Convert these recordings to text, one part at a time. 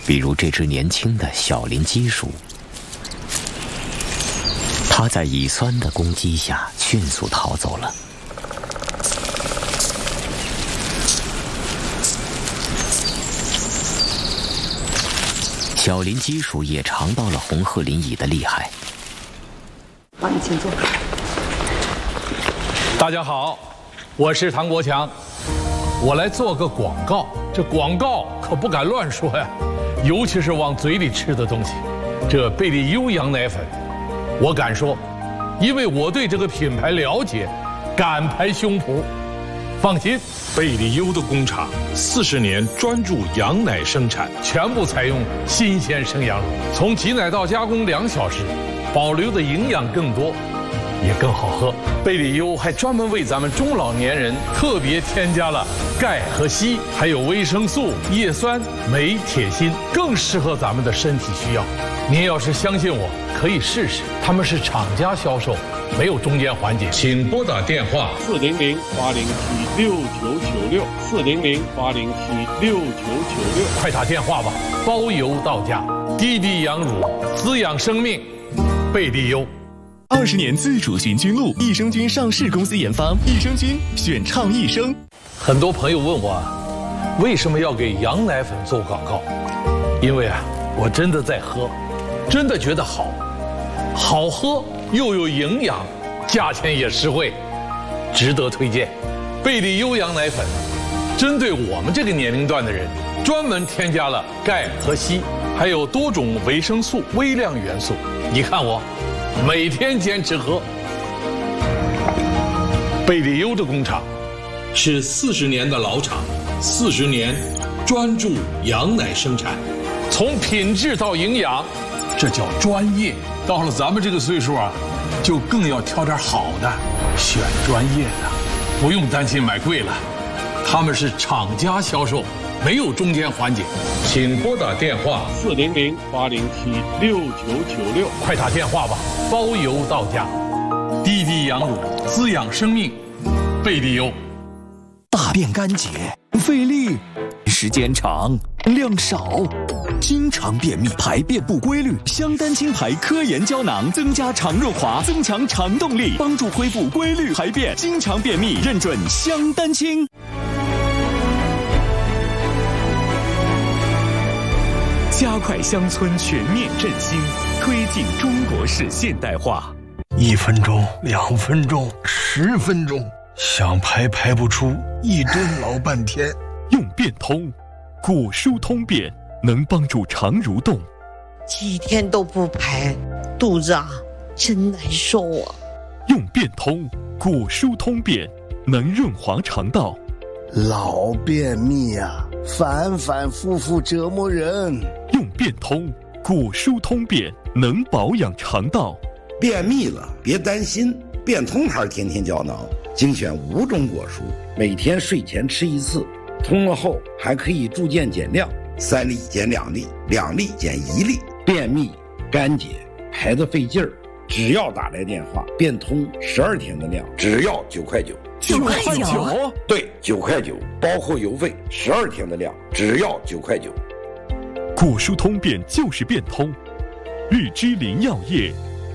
比如这只年轻的小林鸡鼠，它在乙酸的攻击下迅速逃走了。小林鸡鼠也尝到了红褐林蚁的厉害。 你请坐。 大家好，我是唐国强，我来做个广告。这广告可不敢乱说呀，尤其是往嘴里吃的东西。这贝利优羊奶粉，我敢说，因为我对这个品牌了解，敢拍胸脯。放心， 贝利优的工厂40年专注羊奶生产， 全部采用新鲜生羊乳，从挤奶到加工2小时，保留的营养更多，也更好喝。贝利优还专门为咱们中老年人特别添加了钙和硒，还有维生素、叶酸、镁、铁、锌，更适合咱们的身体需要。您要是相信我，可以试试。他们是厂家销售，没有中间环节。请拨打电话400-807-6996，400-807-6996，快打电话吧，包邮到家。滴滴羊乳，滋养生命，贝利优。 20年自主菌菌露，益生菌上市公司研发，益生菌选畅益生。 很多朋友问我，为什么要给羊奶粉做广告？因为我真的在喝，真的觉得好喝又有营养，价钱也实惠，值得推荐。贝利优羊奶粉针对我们这个年龄段的人，专门添加了钙和硒，还有多种维生素、微量元素。你看我每天坚持喝。贝利优的工厂是40年的老厂，40年专注羊奶生产，从品质到营养，这叫专业。到了咱们这个岁数就更要挑点好的，选专业的，不用担心买贵了。他们是厂家销售，没有中间环节。请拨打电话400-807-6996，快打电话吧，包邮到家。滴滴羊乳，滋养生命，贝利优。 大便干结，费力，时间长，量少，经常便秘，排便不规律。香丹清排科研胶囊增加肠润滑，增强肠动力，帮助恢复规律排便。经常便秘，认准香丹清。加快乡村全面振兴，推进中国式现代化。 1分钟、2分钟、10分钟，想排不出，一顿老半天。 用便通，果蔬通便，能帮助肠蠕动。 几天都不排，肚子真难受啊。 用便通，果蔬通便，能润滑肠道。 老便秘反复复折磨人。 用便通，果蔬通便，能保养肠道。 便秘了别担心，便通牌天天胶囊精选5种果蔬，每天睡前吃1次，通了后还可以逐渐减量，3粒减2粒，2粒减1粒。便秘干结排得费劲儿，只要打来电话，便通12天的量，只要9块9。 9块9？ 对，9块9，包括邮费，12天的量，只要9块9。 果蔬通便就是便通，日之林药业。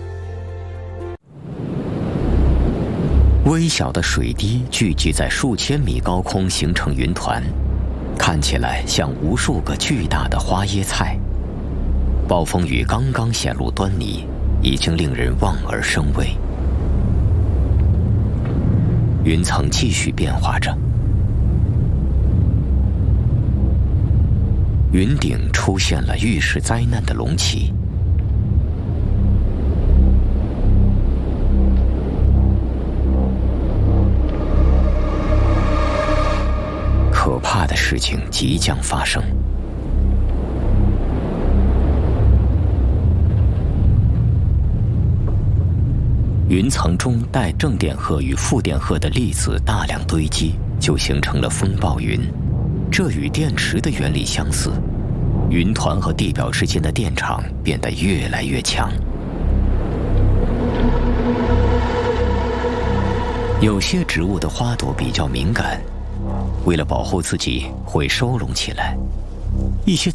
微小的水滴聚集在数千米高空，形成云团，看起来像无数个巨大的花椰菜。暴风雨刚刚显露端倪，已经令人望而生畏。云层继续变化着，云顶出现了预示灾难的隆起。可怕的事情即将发生。云层中带正电荷与负电荷的粒子大量堆积，就形成了风暴云。这与电池的原理相似，云团和地表之间的电场变得越来越强。有些植物的花朵比较敏感，为了保护自己会收拢起来，一些